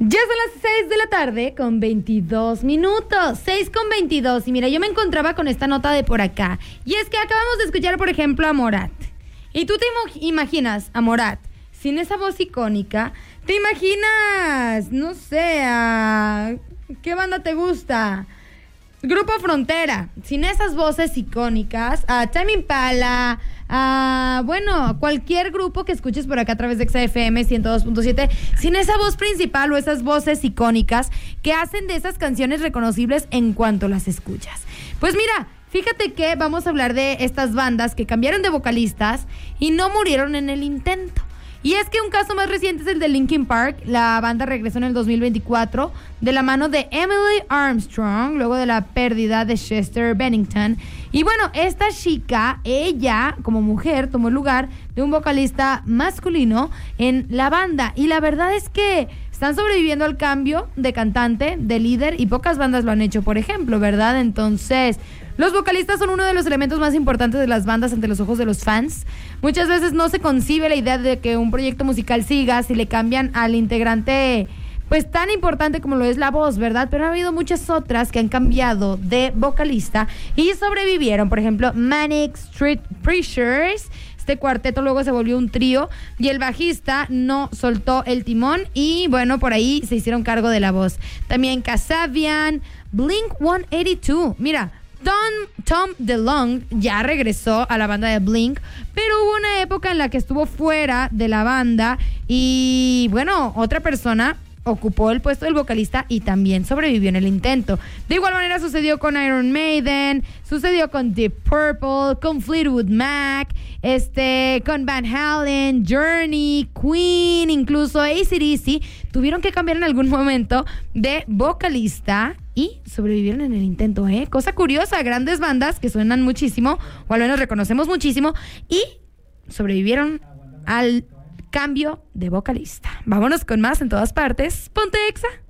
Ya son las 6 de la tarde con 22 minutos. 6 con 22. Y mira, yo me encontraba con esta nota de por acá. Y es que acabamos de escuchar, por ejemplo, a Morat. Y tú te imaginas a Morat sin esa voz icónica. ¿Te imaginas, no sé, a... ¿qué banda te gusta? Grupo Frontera, sin esas voces icónicas, a Tame Impala, bueno, cualquier grupo que escuches por acá a través de XFM 102.7, sin esa voz principal o esas voces icónicas que hacen de esas canciones reconocibles en cuanto las escuchas? Pues mira, fíjate que vamos a hablar de estas bandas que cambiaron de vocalistas y no murieron en el intento. Y es que un caso más reciente es el de Linkin Park. La banda regresó en el 2024 de la mano de Emily Armstrong, luego de la pérdida de Chester Bennington. Y bueno, esta chica, ella como mujer tomó el lugar de un vocalista masculino en la banda. Y la verdad es que están sobreviviendo al cambio de cantante, de líder, y pocas bandas lo han hecho, por ejemplo, ¿verdad? Entonces, los vocalistas son uno de los elementos más importantes de las bandas ante los ojos de los fans. Muchas veces no se concibe la idea de que un proyecto musical siga si le cambian al integrante pues tan importante como lo es la voz, ¿verdad? Pero ha habido muchas otras que han cambiado de vocalista y sobrevivieron. Por ejemplo, Manic Street Preachers. Este cuarteto luego se volvió un trío y el bajista no soltó el timón y bueno, por ahí se hicieron cargo de la voz. También Kasabian, Blink-182. Mira, Tom DeLonge ya regresó a la banda de Blink, pero hubo una época en la que estuvo fuera de la banda y bueno, otra persona ocupó el puesto del vocalista y también sobrevivió en el intento. De igual manera sucedió con Iron Maiden, sucedió con Deep Purple, con Fleetwood Mac, con Van Halen, Journey, Queen, incluso AC/DC, tuvieron que cambiar en algún momento de vocalista y sobrevivieron en el intento, Cosa curiosa, grandes bandas que suenan muchísimo, o al menos reconocemos muchísimo, y sobrevivieron al cambio de vocalista. Vámonos con más en todas partes. Ponte Exa.